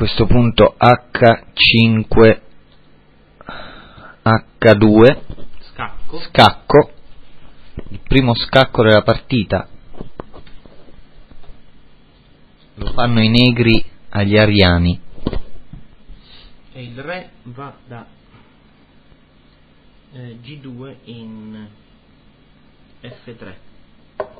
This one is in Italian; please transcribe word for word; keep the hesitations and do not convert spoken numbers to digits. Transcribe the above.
questo punto acca cinque acca due scacco. scacco, il primo scacco della partita lo fanno i negri agli ariani e il re va da eh, G due in F tre.